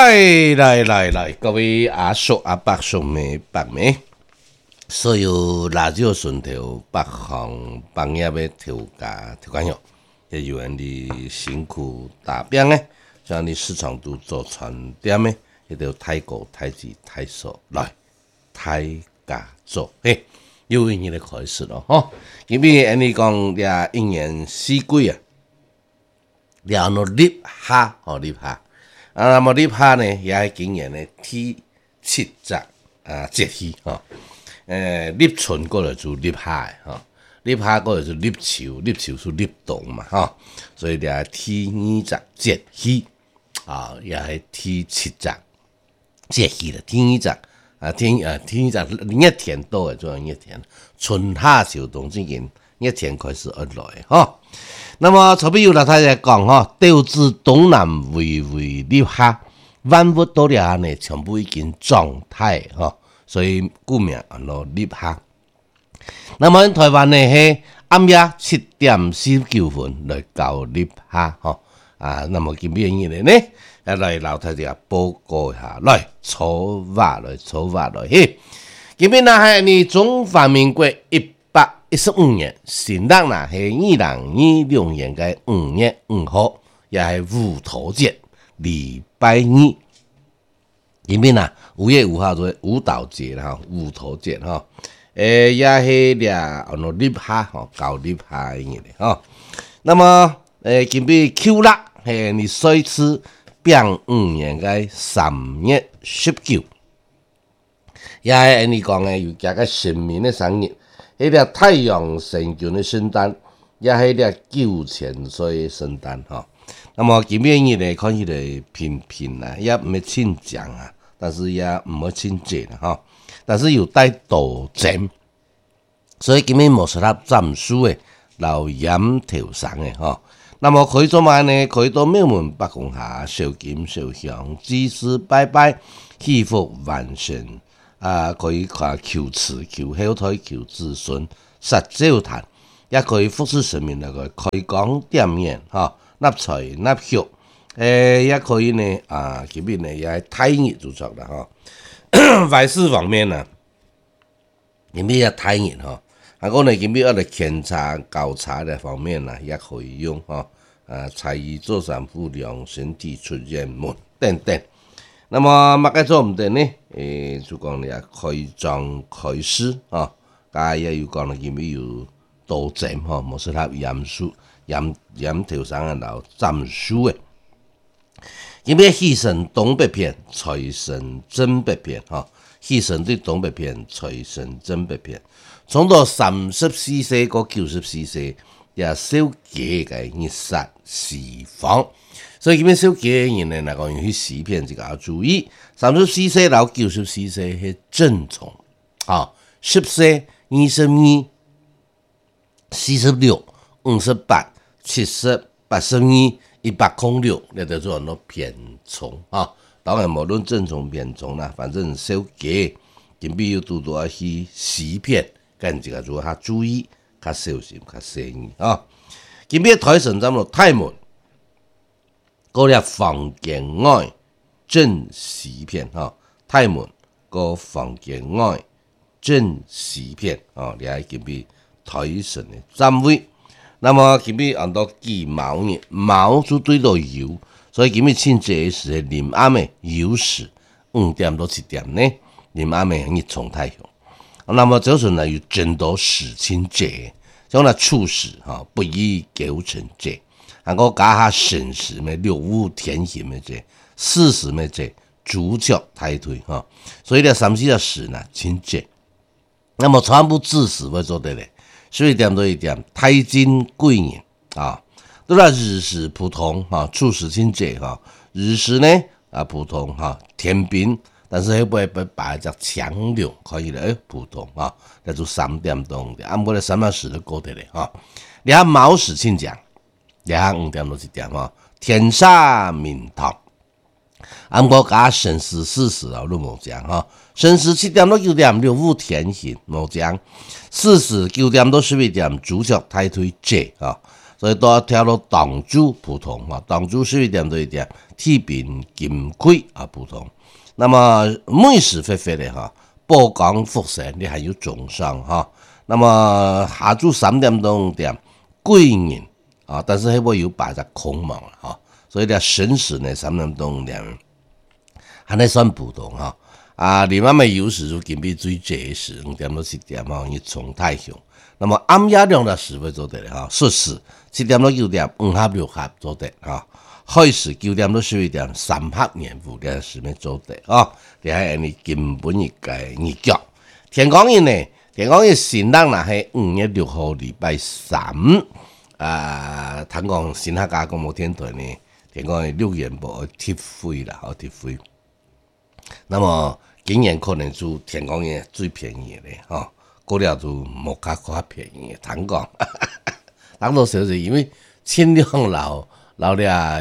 来，各位阿叔、阿伯、叔妹、伯妹，所有辣椒、顺条、北方帮业的调管用，也有人的辛苦打拼呢，像你市场都做传点呢，也都太过、太急、太少来，太假做嘿，又一年的开始了哈。因为安尼讲呀，一年四季啊，了no立夏哦立夏。那么立夏呢，也係今年呢第七節節氣哈，立春過來就立夏哈，立夏過來就立秋，立秋是立冬嘛哈，所以咧第二節節氣也係第七節節氣啦，第二節第二節一天多嘅，做一天，春夏秋冬之間一天開始而來哈。那麼曹丕有老太太講哈，導致東南微微立夏，萬物到了呢，全部已經狀態哈，所以故名立夏。那麼台灣呢係暗夜7:49來搞立夏哈那麼今邊日呢，來老太太報告一下，來草話來嘿，今邊呢係你中華民國115年，新曆啦係2026年嘅5月5號，也係無頭節，禮拜二。因為啦5月5號就係舞蹈節啦，無頭節哈，也係立夏哈，搞立夏嘅嘢哈。那麼今邊秋曆係你衰次5年嘅3月19，也係你講嘅有加個神明嘅生日。迄個太陽神君的聖誕，也係個9000歲聖誕哈。那麼今邊日呢，看起來平平啦，也唔係親講啊，但是也唔係親節啦哈。但是有帶鬥爭，所以今邊冇適合斬樹嘅，留染頭上嘅哈。那麼可以做乜呢？可以到廟門北宮下燒金燒香，祭祀拜拜，祈福萬神。可以看求慈、求後代、求子孫，殺招壇，也可以服侍神明那個開光點煙哈，納財納血，也可以呢這邊呢也係太熱做作啦哈。外事方面呢，這邊也太熱哈，我呢這邊要嚟檢查、考察的方面呢，也可以用哈，才藝做善不良，身體出現門等等。那麼乜嘅做唔定呢？就講你開莊開市啊，家也有講你咪有鬥爭哈，冇適合嚴肅嚴頭上嘅樓斬樹嘅。因為犧牲東北片，財神真北片哈，犧牲對東北片，財神真北片，從到34歲到94歲，也少幾個熱殺釋放。所以咁樣少幾個人呢，嗱講用去洗片就要注意，34歲到94歲係正常，10歲、22、46、58、70、82、106，呢就做很多偏重啊。當然無論正常偏重啦，反正少幾個，咁必要多多去洗片，跟住個做下注意，較小心，較細膩啊。咁邊台神針落太門。嗰啲房間外正洗片哈，太門個房間外正洗片哦，你係叫俾台神嘅站位。那麼叫俾按到幾毛呢？毛就對到油，所以叫俾清潔時係臨暗嘅酉時5點到7點呢，臨暗嘅熱從太陽。那麼就算係要真到時清潔，將嚟處時哈，不宜構成這。我加下辰時咩六五天險嘅啫，4時咩啫主角抬腿哈，所以咧3、4時呢清潔，那麼全部子時會做得咧，11點到1點太金貴人啊，都係日時普通哈，處時清潔哈，日時呢普通哈，天兵，但是會不會把一隻強流可以咧普通啊，那就3點到5點，按摩咧3時都過得咧哈，你睇卯時清講。5點到7點哈，天煞明堂，按我加辰時4時啊，都冇講哈。辰時7點到9點六五天險冇講，4時9點到11點主角抬腿借啊。 所以都要挑到党主普通哈，党主11点多一点，天平金亏啊普通。那么每时发发的哈，宝港福神你还有重伤哈。那么下晝3點到5點貴人啊，但是迄個有擺在空亡哈，所以咧神時呢3點到5點，還係算普通哈。啊，你媽咪有時就金比最濟時5點到7點哈，伊從太陽。那麼暗夜亮的時會做得哈，戌時7點到9點5合6合做得哈，亥時9點到11點3合年符嘅時咪做得啊，你係你根本一個日腳。天光日呢，天光日新人嗱係5月6號禮拜3，聽講新客家廣播電台呢，天光日6元無貼費啦，好貼費。那麼今年可能就天光日最便宜咧，哈。過了就冇較便宜，坦講，當多少是因為千量老倆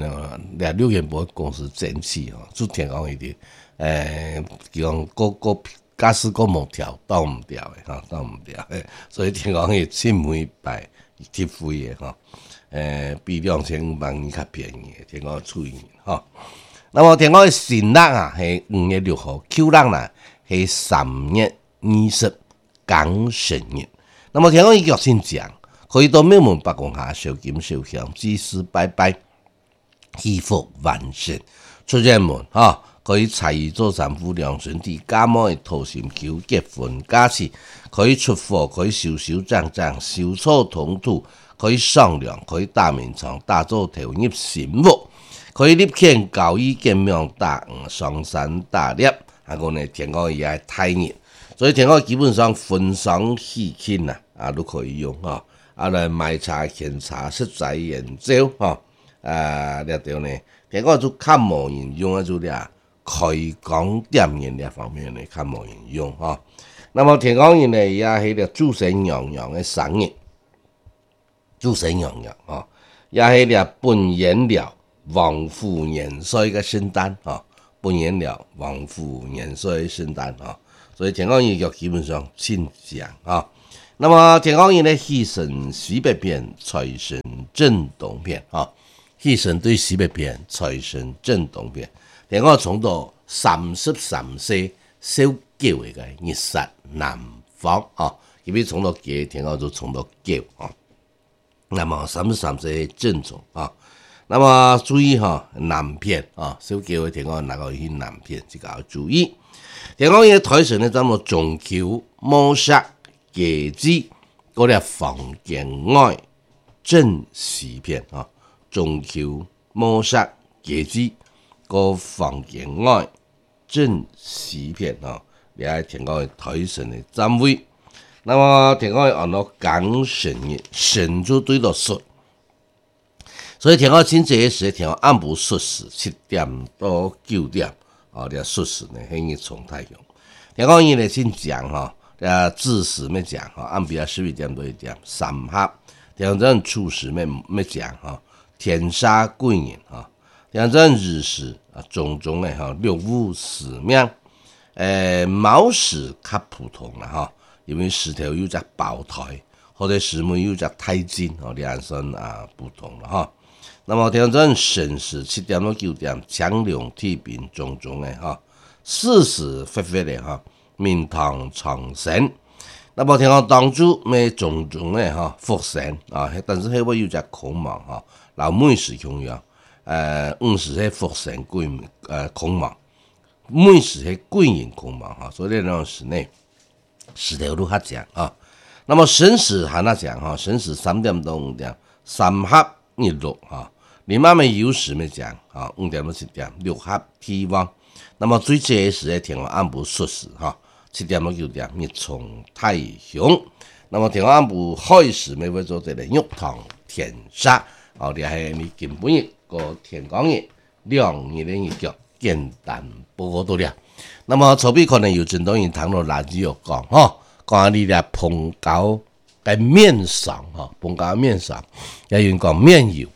6元半公司爭氣吼，做天光一啲，講個假使個冇調到唔掉嘅嚇，到唔掉，所以天光嘅千每擺貼費嘅嚇，比2500年較便宜嘅天光出現嚇。那麼天光嘅新日啊係5月6號，舊日呢係3月20。講神日，那麼聽講伊腳先講，可以到廟門八公下燒金燒香，祭祀拜拜，祈福萬盛。出遠門哈，可以財衣做三夫兩兄弟，家母嘅桃心求結婚加持，可以出貨，可以修長長，修草同土，可以上梁，可以打面床，打做頭入神屋，可以立乾高衣見명大上山大獵，啊個呢聽講伊係太熱。所以天光基本上婚喪喜慶啊都可以用哈，來買茶獻茶食材研究哈，了掉呢，天光就較無人用啊，就倆開講店員呢方面呢較無人用哈。那麼天光人呢也係了主神娘娘嘅生日，主神娘娘啊，也係了本元了王府元帥嘅聖誕啊，本元了王府元帥聖誕啊。所以天光日基本上親講啊，那麼天光日呢，喜神西北邊，財神正東邊啊，喜神對西北邊，財神正東邊。天光從到33歲小叫嘅日殺南方啊，因為從到幾天光就從到叫啊，那麼33歲正宗啊，那麼注意哈南片啊，小叫嘅天光哪個去南片，這個要注意。天光日台上呢，咱們中秋、摸煞、祭子，嗰啲房間外正時片啊，中秋、摸煞、祭子，個房間外正時片啊，你喺天光日台上嘅站位。那麼天光日按到講神日，神就對到戌，所以天光星期一時，天光暗晡戌時7點到9點。哦，你戌時呢，係日從太陽。天光日呢先講哈，子時咩講哈，暗晡11點到1點3合。天光初時咩講哈，天煞貴人哈。天光日時啊，種種嘅哈6五4命。卯時較普通啦哈，因為石頭有隻寶台，或者石門有隻太陰，哦，你按算啊不同啦哈。那麼天光辰時7點到9點，強龍天平種種嘅哈，巳時發發嘅哈，明堂長神。那麼天光當主咩種種嘅哈，福神啊，但是迄個有隻空亡哈，老每時同樣，午時係福神貴空亡，每時係貴人空亡哈，所以呢種時呢，石頭都較講啊。那麼辰時還那講哈，辰時3點到5點3合日落哈。你慢慢有時咪講啊，5點到7點6合天王。那麼最濟時嘅天光暗晡戌時哈，7點到9點日從太陽。那麼天光暗晡亥時咪會做這個玉堂天煞，哦，你係你根本一個天光日兩日嘅日腳簡單報告到了。那麼後邊可能有真多人聽到垃圾講哈，講你哋碰到嘅面上哈，碰到面上有人講面油。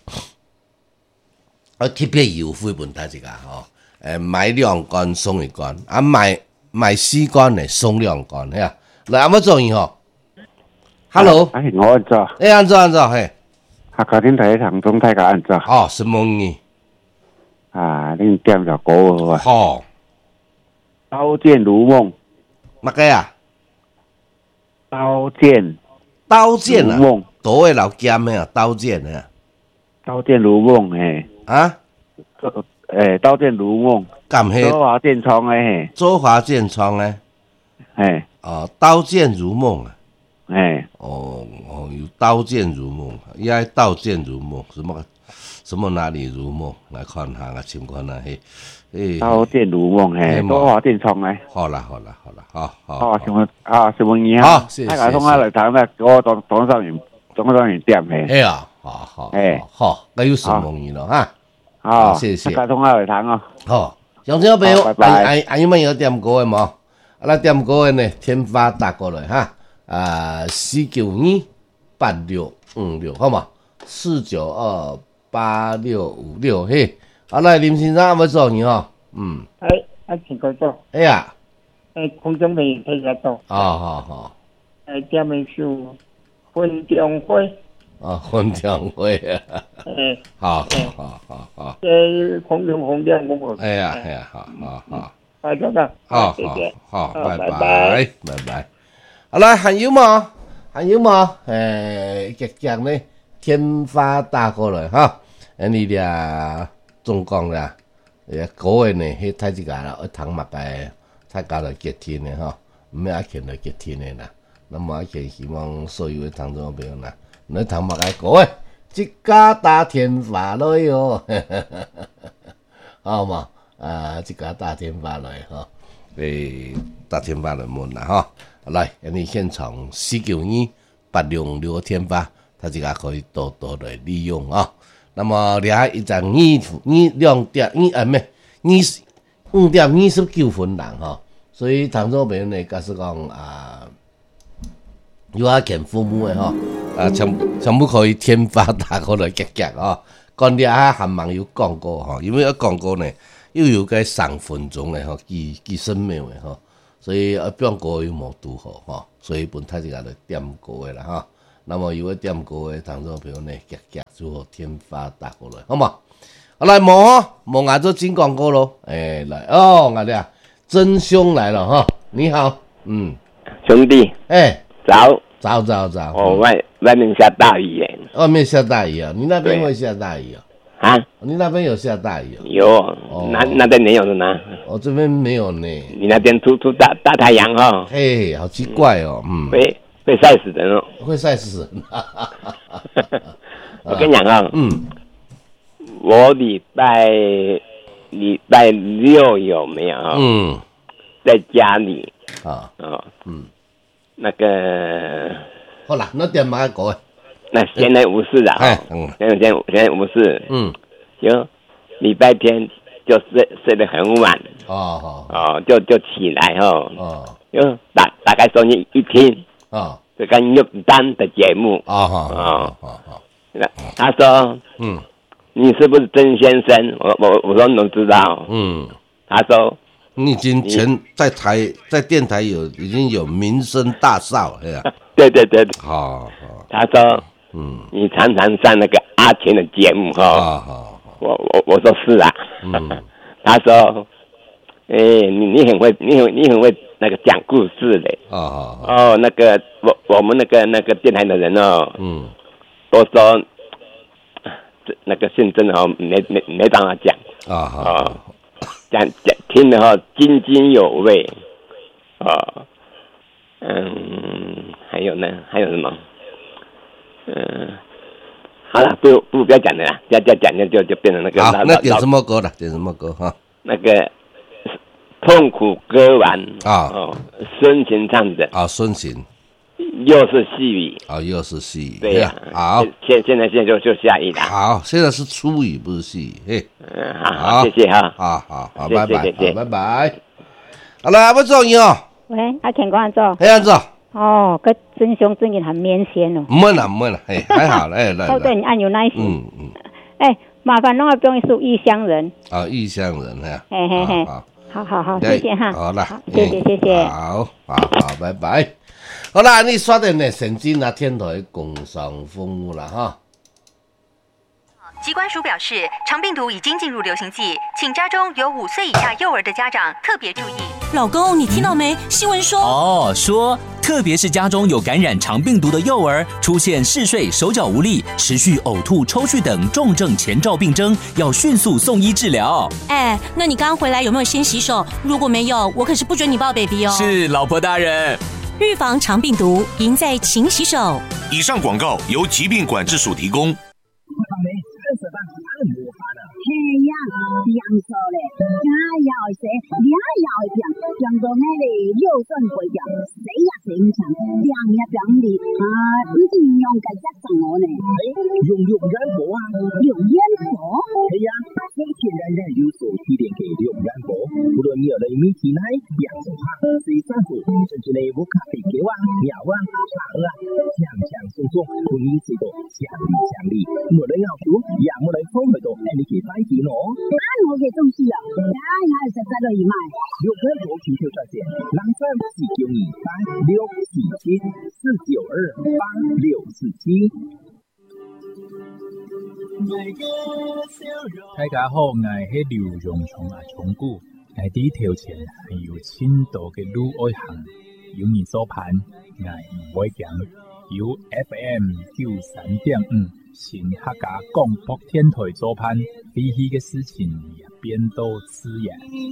特別優惠本大家嗬，買2罐送1罐，啊買4罐呢送2罐，係啊，來阿乜做嘢嗬 ？Hello， 我做， 安怎嘿？ 考天台堂中太甲安怎？ 哦，什么语？ 啊，恁点着歌好啊？ 好， 刀剑如梦， 乜个啊？ 刀剑刀剑啊， 如梦， 刀的老剑的啊，刀剑的啊。 刀剑如梦嘿， 啊， 刀剑如梦， 咁系周华健唱的嘿， 周华健唱呢？ 嘿， 哦，刀剑如梦啊。 嘿， 哦，有刀剑如梦，伊爱刀剑如梦，什么哪里如梦？来看下啊，请看啊，嘿， 刀剑如梦嘿，周华健唱的。 好啦，好， 哦，什么嘢好，谢谢。 太甲通啊来堂咧，我总上面点嘿。 哎呀，好，那有什么语咯哈？ 好， 谢谢。 太甲通啊来堂哦。 好，乡亲朋友， 拜拜。 还有没有点歌的冇？那点歌的呢？天发打过来哈。4928656，好嘛？4928656，嘿，好来林先生要做你吼， 请工作， 哎呀， 空中美可以来做， 好， 下面是分享会， 分享会啊，好， 空中红亮公布， 哎呀，好， 拜拜了，谢谢， 好，拜拜。好来，还有吗？讲呢，天发打过来哈，你俩总讲啦，歌呢，迄太一家啦，一堂嘛该太家来接天的哈，唔免阿勤来接天的啦。那么阿勤希望所有的听众朋友啦，你堂嘛该歌诶，一家大天发来哟，好嘛？一家大天发来哈，大天发来问啦哈。来，你现场4928656天发，他这个可以多多的利用啊。那么俩一张5.29分人哈，所以听众朋友呢，假使讲有阿见父母的哈，全部可以天发打过来结啊。刚才韩网友讲过哈，因为讲过呢，又有个3分钟的哈，几十秒的哈。所以比方歌又无拄好吼，所以本太这个来点歌的啦哈。那么有个点歌的听众朋友呢，就好天发打过来，好嘛？来摸眼做进广告咯，来哦，我哋真兄来了哈，你好， 兄弟，早，外面下大雨耶， 外面下大雨啊，你那边会下大雨啊？你那边有下大雨啊？ 有，那边没有的呢。 我这边没有呢。 你那边出大太阳哦。 嘿，好奇怪哦， 会晒死人哦。 会晒死人。 我跟你讲啊，我礼拜6有没有啊？在家里那个。 好啦，那点嘛讲。 那现在无事了哈，现在无事，行，礼拜天就睡得很晚，就起来就打开收音一听，就看玉丹的节目，他说，你是不是曾先生？我说能知道，他说你已经在电台已经有名声大噪了， 对，他说。你常常上那个阿全的节目我说是啊，他说，你很会那个讲故事的，那个我们那个电台的人都说那个姓曾的没办法讲讲听了津津有味还有什么？好了，不要讲了啦，要讲就变成那个。 好，那点什么歌了？点什么歌哈？ 那个痛苦歌王孙晴唱的孙晴， 又是细雨又是细雨， 对呀， 好， 现在就下雨了， 好，现在是初雨不是细雨，嘿， 好，谢谢哈， 好，拜拜，拜拜，好了，不做你哦，喂，阿田哥做， 这样子。 个真凶真的很面鲜哦。 唔会啦，还好嘞，来。 都对你按有耐心。麻烦弄个东西是异乡人。 异乡人哈。 嘿，好，谢谢哈。 好啦， 谢谢。 好，拜拜。好啦，你刷点呢，神经啊，天台共赏风啦哈。 疾管署表示，肠病毒已经进入流行季，请家中有5岁以下幼儿的家长特别注意。 老公，你听到没？新闻说特别是家中有感染肠病毒的幼儿，出现嗜睡、手脚无力、持续呕吐、抽搐等重症前兆病征，要迅速送医治疗。 那你刚回来有没有先洗手？如果没有，我可是不准你抱 baby 哦。 是，老婆大人。 预防肠病毒，赢在勤洗手。 以上广告由疾病管制署提供。 嘿呀，养错嘞，家要谁，俩要讲，讲到那里又算不讲，谁呀谁强，两呀两里啊，不是用个家长我呢？ 用眼佛啊， 用眼佛？ 哎呀，天然的有所提炼给用眼佛，无论你有了米体奶、养手帕、水酸素，甚至呢无咖啡给啊、尿啊、茶啊，强强松松，不你水多，强力，无论要求，也无论风味多，你给买几喏？ 我给中西了，俺实在了一买。 有更多请求专线，03-492-8647，492-8647。 大家好，我是刘荣松啊，松骨，我伫头前还有深度嘅女爱行，有你所盼，我唔会讲，有 FM 93.5。新客家广播电台主办，比起嘅事情也变多次呀。